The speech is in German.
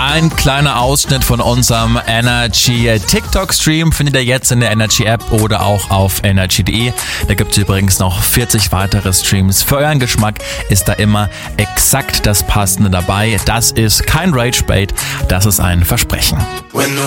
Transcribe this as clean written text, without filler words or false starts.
Ein kleiner Ausschnitt von unserem Energy TikTok-Stream findet ihr jetzt in der Energy-App oder auch auf energy.de. Da gibt es übrigens noch 40 weitere Streams. Für euren Geschmack ist da immer exakt das Passende dabei. Das ist kein Rage-Bait, das ist ein Versprechen.